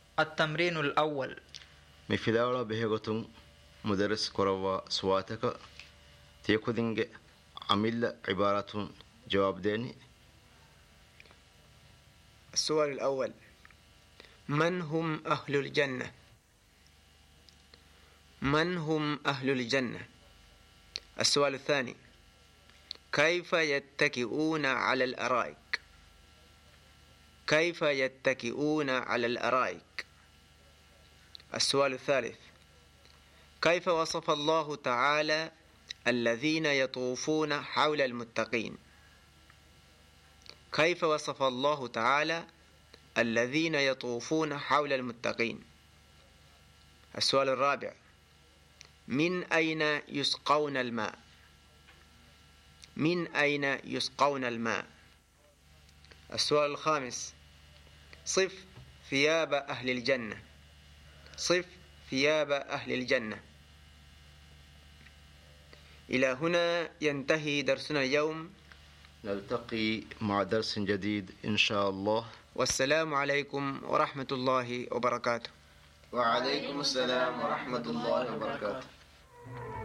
التمرين الأول. مفيداولا بهيغتون مدرس كروا سواتك تيكودينج عمل عبارة جواب ديني. السؤال الأول: من هم أهل الجنة؟ من هم أهل الجنة؟ السؤال الثاني: كيف يتكئون على الأرائك؟ كيف يتكئون على الأرائك؟ السؤال الثالث: كيف وصف الله تعالى الذين يطوفون حول المتقين؟ كيف وصف الله تعالى الذين يطوفون حول المتقين؟ السؤال الرابع: من أين يسقون الماء؟ من أين يسقون الماء؟ السؤال الخامس: صف ثياب أهل الجنة. صف ثياب أهل الجنة. إلى هنا ينتهي درسنا اليوم. نلتقي مع درس جديد إن شاء الله. والسلام عليكم ورحمة الله وبركاته. وعليكم السلام ورحمة الله وبركاته.